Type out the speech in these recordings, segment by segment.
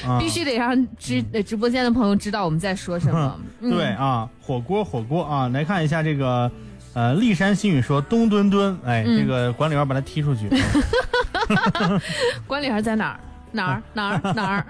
必须得让直播间的朋友知道我们在说什么。 对啊，火锅啊，来看一下这个立山新语说东墩墩，哎，这个管理员把他踢出去。 管理员在哪儿？哪儿？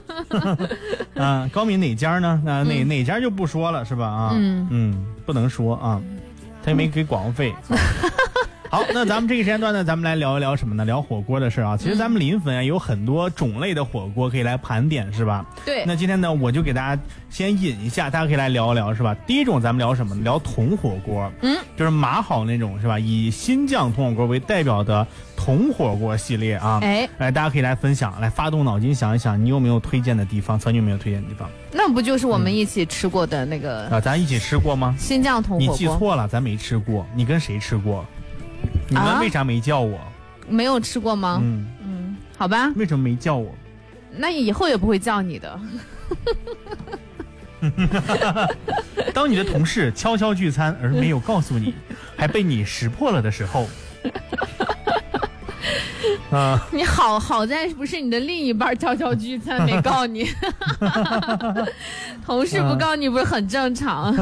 高敏哪家呢？哪家就不说了是吧？啊，不能说啊，他也没给广告费。好，那咱们这个时间段呢，咱们来聊一聊什么呢？聊火锅的事啊。其实咱们临汾有很多种类的火锅可以来盘点，是吧？ 对。 那今天呢，我就给大家先引一下，大家可以来聊一聊，是吧？第一种咱们聊什么？聊铜火锅，就是码好那种，是吧？以新疆铜火锅为代表的铜火锅系列啊。大家可以来分享，来发动脑筋想一想，你有没有推荐的地方？曾经有没有推荐的地方？ 那不就是我们一起吃过的那个咱一起吃过吗？ 新疆铜火锅。 你记错了，咱没吃过。你跟谁吃过？你们为啥没叫我？ 没有吃过吗？好吧。 为什么没叫我？ 那以后也不会叫你的。 当你的同事悄悄聚餐而没有告诉你，还被你识破了的时候， 你好在不是你的另一半悄悄聚餐没告你，同事不告你不是很正常？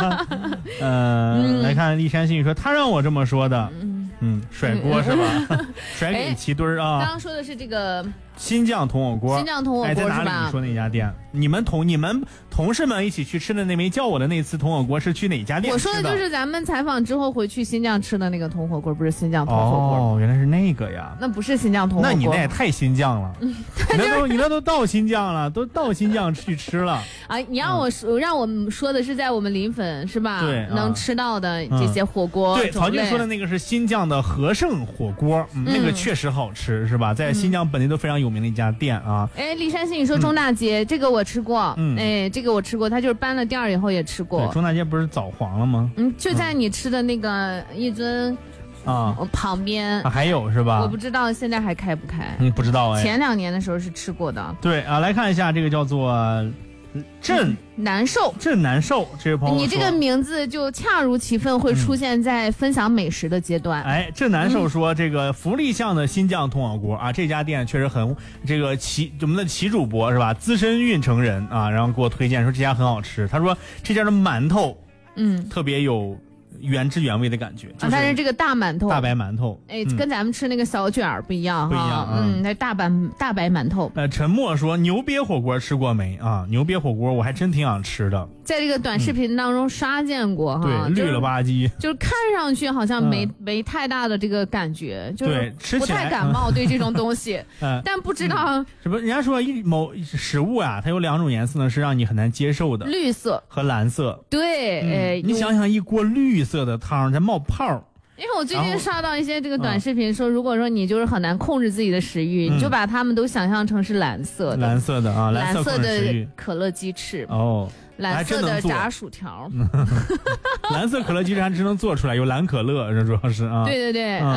来看立山新语说他让我这么说的。甩锅是吧？甩给齐墩儿啊！ 刚刚说的是这个新疆铜火锅， 新疆铜火锅在哪里？你说哪家店？你们同事们一起去吃的那没叫我的那次铜火锅是去哪家店？ 我说的就是咱们采访之后回去新疆吃的那个铜火锅，不是新疆铜火锅。 哦，原来是那个呀。 那不是新疆铜火锅。 那你那也太新疆了。你那都到新疆了，都到新疆去吃了啊！你让我们说的是在我们临汾是吧？ 对， 能吃到的这些火锅。 对，曹静说的那个是新疆的和盛火锅，那个确实好吃，是吧？在新疆本地都非常有名的一家店啊。 立山新语说中大街，这个我吃过，这个我吃过，他就是搬了店儿以后也吃过。 中大街不是早黄了吗？ 就在你吃的那个一尊旁边还有是吧？ 我不知道现在还开不开。 不知道哎。 前2年的时候是吃过的。 对啊，来看一下这个叫做镇难受， 这位朋友， 你这个名字就恰如其分会出现在分享美食的阶段。 镇难受说这个福利巷的新疆铜火锅啊，这家店确实很这个我们的齐主播是吧？资深运城人啊，然后给我推荐说这家很好吃。他说这家的馒头特别有原汁原味的感觉， 但是这个大馒头， 大白馒头， 跟咱们吃那个小卷儿不一样哈，那大白馒头。 沉默说牛瘪火锅吃过没啊？牛瘪火锅我还真挺想吃的， 在这个短视频当中刷见过哈， 对，绿了吧唧， 就是看上去好像没太大的这个感觉，就是不太感冒对这种东西，但不知道什么人家说某食物啊，它有2种颜色呢是让你很难接受的， 绿色和蓝色。 对， 你想想一锅绿色的汤在冒泡。 因为我最近刷到一些这个短视频说，如果说你就是很难控制自己的食欲，你就把它们都想象成是蓝色的蓝色的可乐鸡翅蓝色的炸薯条， 蓝色可乐鸡翅还真能做出来，有蓝可乐，这主要是啊。 对，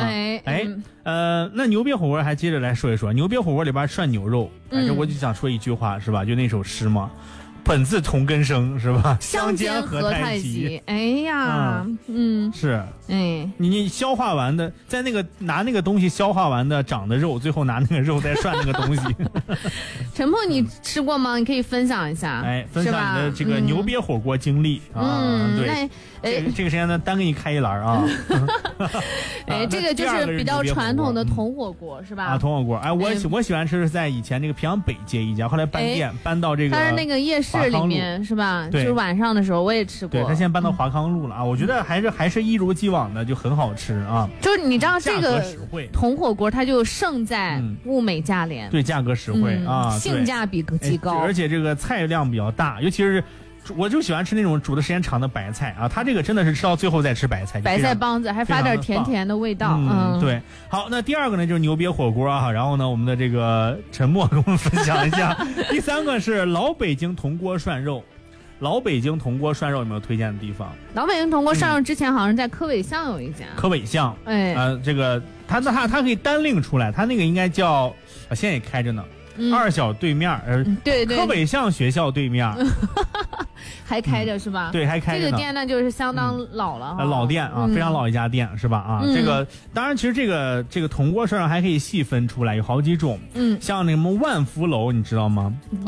那牛瘪火锅还接着来说一说，牛瘪火锅里边涮牛肉，这我就想说一句话是吧？就那首诗嘛。本自同根生是吧？ 相煎何太急。哎呀， 是，你消化完的，在那个拿那个东西消化完的长的肉，最后拿那个肉再涮那个东西。 陈默，你吃过吗？你可以分享一下， 分享你的这个牛瘪火锅经历对。这个时间呢，单给你开一栏啊。 这个就是比较传统的铜火锅是吧？ 铜火锅，我喜欢吃是在以前这个平阳北街一家，后来搬店搬到这个， 但是那个夜市里面是吧？ 对， 就是晚上的时候我也吃过。 对，他现在搬到华康路了啊，我觉得还是一如既往的就很好吃啊。 就是你知道这个铜火锅它就胜在物美价廉， 对，价格实惠啊， 性价比极高， 而且这个菜量比较大，尤其是。我就喜欢吃那种煮的时间长的白菜啊，它这个真的是吃到最后再吃白菜帮子，还发点甜甜的味道。 对。好，那第2个呢就是牛瘪火锅啊，然后呢我们的这个陈默跟我们分享一下。第3个是老北京铜锅涮肉，老北京铜锅涮肉有没有推荐的地方？ 老北京铜锅涮肉之前好像在科尾巷有一家。 科尾巷，这个它可以单另出来，它那个应该叫现在也开着呢。2小对面， 对， 科北巷学校对面。 还开着是吧？ 对，还开着。 这个店呢，就是相当老了哈。 老店啊，非常老一家店是吧？啊，这个当然，其实这个铜锅涮肉还可以细分出来，有好几种。像那什么万福楼，你知道吗？